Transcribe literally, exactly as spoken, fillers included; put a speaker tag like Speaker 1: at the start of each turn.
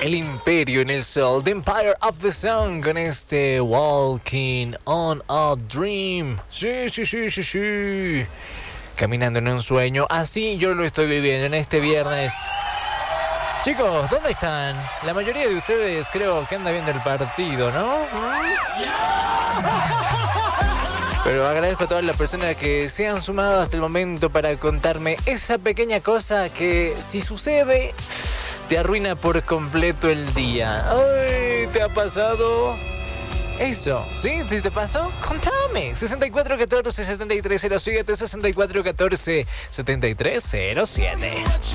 Speaker 1: El Imperio en el Sol, The Empire of the Sun, con este Walking on a Dream. Sí, sí, sí, sí, sí. Caminando en un sueño. Así yo lo estoy viviendo en este viernes. Chicos, ¿dónde están? La mayoría de ustedes creo que anda viendo el partido, ¿no? Pero agradezco a todas las personas que se han sumado hasta el momento para contarme esa pequeña cosa que, si sucede, te arruina por completo el día. Ay, ¿te ha pasado eso? ¿Sí? ¿Sí te pasó? Contame. sesenta y cuatro catorce setenta y tres cero siete, sesenta y cuatro catorce setenta y tres cero siete.